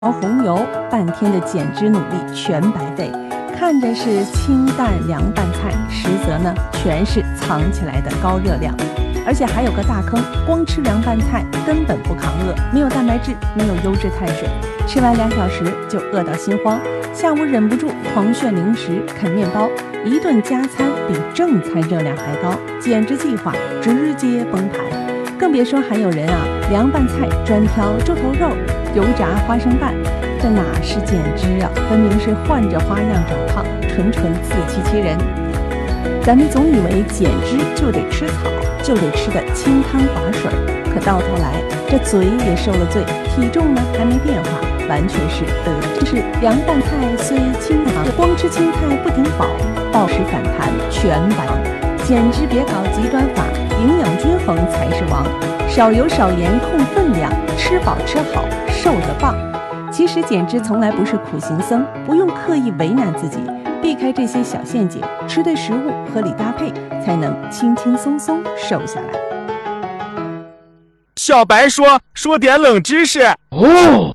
熬红油，半天的减脂努力全白费。看着是清淡凉拌菜，实则呢全是藏起来的高热量。而且还有个大坑，光吃凉拌菜根本不抗饿，没有蛋白质，没有优质碳水，吃完2小时就饿到心慌，下午忍不住狂炫零食啃面包，一顿加餐比正餐热量还高，减脂计划直接崩盘。更别说还有人凉拌菜专挑猪头肉、油炸花生拌，这哪是减脂分明是换着花样长胖，纯自欺欺人。咱们总以为减脂就得吃草，就得吃得清汤寡水，可到头来这嘴也受了罪，体重呢还没变化，完全是这是凉拌菜虽清汤，光吃青菜不顶饱，暴食反弹全白。减脂别搞极端法，营养均衡才是王，少油少盐控分量，吃饱吃好瘦得棒。其实减脂从来不是苦行僧，不用刻意为难自己，避开这些小陷阱，吃对食物合理搭配，才能轻轻松松瘦下来。 小白说点冷知识哦。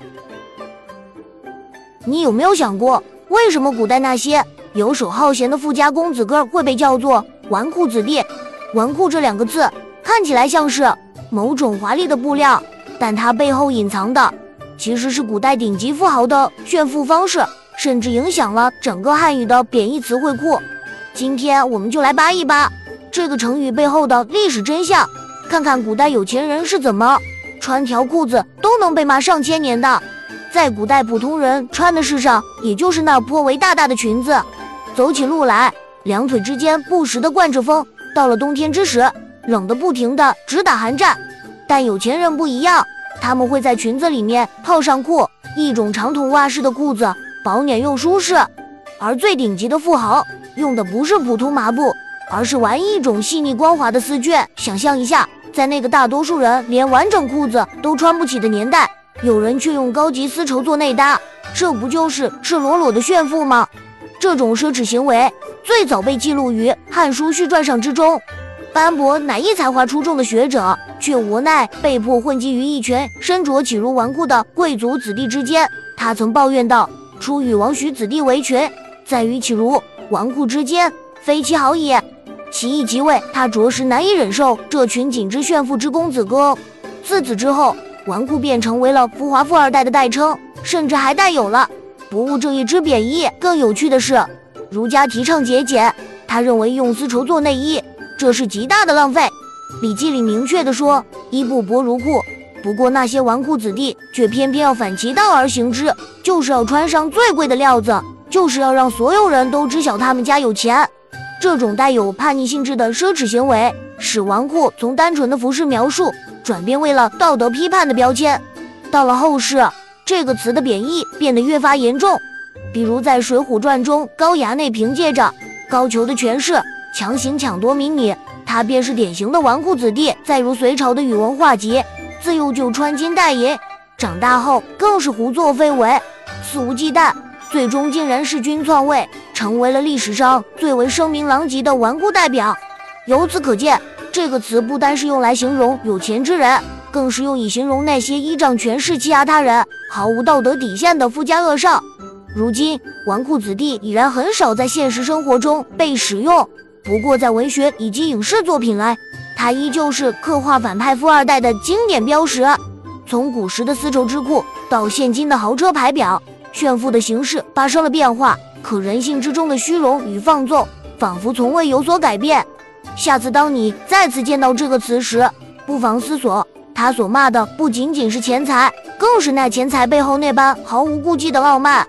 你有没有想过，为什么古代那些游手好闲的富家公子哥会被叫做纨绔子弟？纨绔这2个字看起来像是某种华丽的布料，但它背后隐藏的其实是古代顶级富豪的炫富方式，甚至影响了整个汉语的贬义词汇库。今天我们就来扒一扒这个成语背后的历史真相，看看古代有钱人是怎么穿条裤子都能被骂上千年的。在古代，普通人穿的事上也就是那颇为大的裙子，走起路来两腿之间不时地灌着风，到了冬天之时冷得不停地直打寒战。但有钱人不一样，他们会在裙子里面套上裤，一种长筒袜式的裤子，保暖又舒适。而最顶级的富豪用的不是普通麻布，而是玩一种细腻光滑的丝绢。想象一下，在那个大多数人连完整裤子都穿不起的年代，有人却用高级丝绸做内搭，这不就是赤裸裸的炫富吗？这种奢侈行为最早被记录于《汉书序传》上之中。班伯乃一才华出众的学者，却无奈被迫混迹于一群身着岂如纨绔的贵族子弟之间。他曾抱怨道：“初与王许子弟为群，在于岂如纨绔之间，非其好也。”其意即为他着实难以忍受这群仅知炫富之公子哥。自此之后，纨绔便成为了浮华富二代的代称，甚至还带有了不务正业之贬义。更有趣的是，儒家提倡节俭，他认为用丝绸做内衣，这是极大的浪费。《礼记》里明确地说：“衣不薄如裤。”不过那些纨绔子弟却偏偏要反其道而行之，就是要穿上最贵的料子，就是要让所有人都知晓他们家有钱。这种带有叛逆性质的奢侈行为，使纨绔从单纯的服饰描述转变为了道德批判的标签。到了后世，这个词的贬义变得越发严重。比如在《水浒传》中，高衙内凭借着高俅的权势强行抢夺民女，他便是典型的纨绔子弟。再如隋朝的宇文化及，自幼就穿金戴银，长大后更是胡作非为，肆无忌惮，最终竟然弑君篡位，成为了历史上最为声名狼藉的纨绔代表。由此可见，这个词不单是用来形容有钱之人，更是用以形容那些依仗权势欺压他人、毫无道德底线的富家恶少。如今，纨绔子弟已然很少在现实生活中被使用，不过在文学以及影视作品来，它依旧是刻画反派富二代的经典标识。从古时的丝绸之裤到现今的豪车牌表，炫富的形式发生了变化，可人性之中的虚荣与放纵仿佛从未有所改变。下次当你再次见到这个词时，不妨思索，他所骂的不仅仅是钱财，更是那钱财背后那般毫无顾忌的傲慢。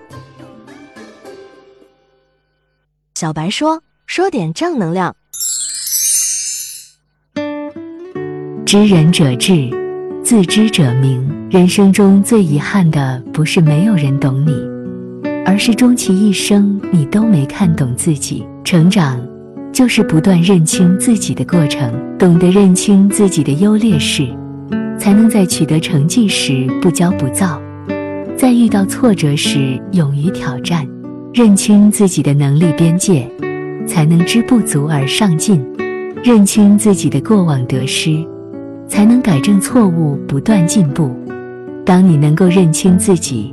小白说点正能量。 知人者智，自知者明。人生中最遗憾的不是没有人懂你，而是终其一生你都没看懂自己。成长就是不断认清自己的过程，懂得认清自己的优劣势，才能在取得成绩时不骄不躁，在遇到挫折时勇于挑战。认清自己的能力边界，才能知不足而上进；认清自己的过往得失，才能改正错误，不断进步。 当你能够认清自己，